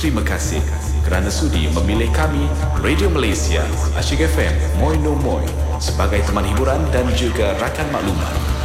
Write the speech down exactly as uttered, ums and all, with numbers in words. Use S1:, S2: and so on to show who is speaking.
S1: Terima kasih kerana sudi memilih kami, Radio Malaysia, Asyik F M, Moi No Moi, sebagai teman hiburan dan juga rakan maklumat.